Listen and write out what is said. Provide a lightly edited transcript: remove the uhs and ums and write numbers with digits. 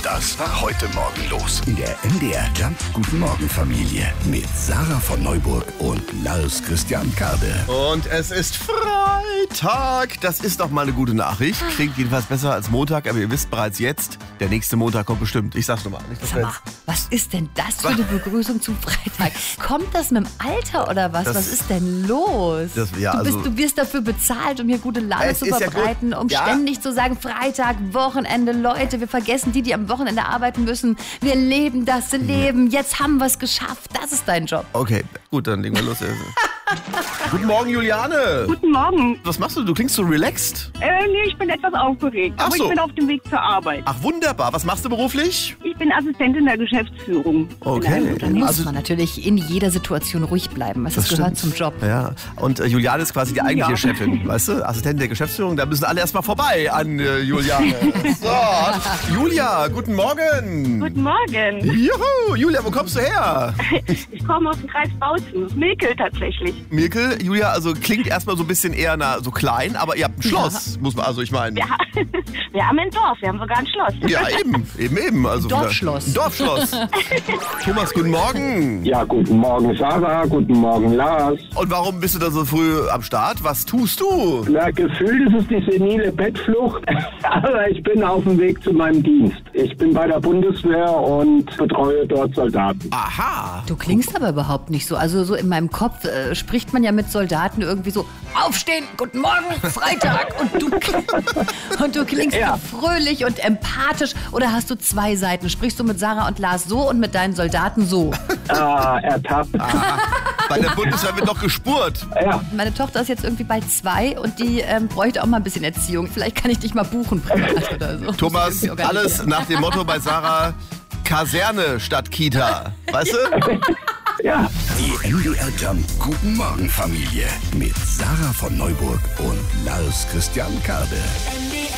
Das war heute Morgen los. In der MDR Jump Guten Morgen Familie mit Sarah von Neuburg und Lars Christian Kade. Und es ist Freitag. Das ist doch mal eine gute Nachricht. Klingt jedenfalls besser als Montag, aber ihr wisst bereits jetzt, der nächste Montag kommt bestimmt. Ich sag's nochmal. Sag mal, was ist denn das für eine Begrüßung zum Freitag? Kommt das mit dem Alter oder was? Was ist denn los? Du wirst dafür bezahlt, um hier gute Laune zu verbreiten, um ständig zu sagen, Freitag, Wochenende, Leute, wir vergessen die am Wochenende arbeiten müssen. Wir leben das Leben. Jetzt haben wir es geschafft. Das ist dein Job. Okay, gut, dann legen wir los. Guten Morgen, Juliane. Guten Morgen. Was machst du? Du klingst so relaxed. Nee, ich bin etwas aufgeregt. Ach aber so. Ich bin auf dem Weg zur Arbeit. Ach, wunderbar. Was machst du beruflich? Ich bin Assistentin der Geschäftsführung. Okay. Dann muss man natürlich in jeder Situation ruhig bleiben. Das gehört zum Job. Ja, und Juliane ist quasi die eigentliche Chefin, weißt du? Assistentin der Geschäftsführung. Da müssen alle erstmal vorbei an Juliane. So, Julia, guten Morgen. Guten Morgen. Juhu, Julia, wo kommst du her? Ich komme aus dem Kreis Bautzen. Milkel tatsächlich. Mirkel, Julia, also klingt erstmal so ein bisschen eher so klein, aber ihr habt ein Schloss, muss man, also ich meine. Ja, wir haben ein Dorf, wir haben sogar ein Schloss. Ja, eben. Also Dorfschloss. Ein Dorfschloss. Thomas, guten Morgen. Ja, guten Morgen Sarah, guten Morgen Lars. Und warum bist du da so früh am Start? Was tust du? Na, gefühlt ist es die senile Bettflucht, aber ich bin auf dem Weg zu meinem Dienst. Ich bin bei der Bundeswehr und betreue dort Soldaten. Aha. Du klingst aber überhaupt nicht so. Also so in meinem Kopf spricht man ja mit Soldaten irgendwie so, aufstehen, guten Morgen, Freitag. Und du klingst so fröhlich und empathisch. Oder hast du zwei Seiten? Sprichst du mit Sarah und Lars so und mit deinen Soldaten so? Ertappt. Bei der Bundeswehr wird noch gespurt. Ja. Meine Tochter ist jetzt irgendwie bei 2 und die bräuchte auch mal ein bisschen Erziehung. Vielleicht kann ich dich mal buchen privat oder so. Thomas, alles nach dem Motto bei Sarah, Kaserne statt Kita. Weißt du? Ja. Die MDR Jump Guten Morgen Familie mit Sarah von Neuburg und Lars Christian Kade.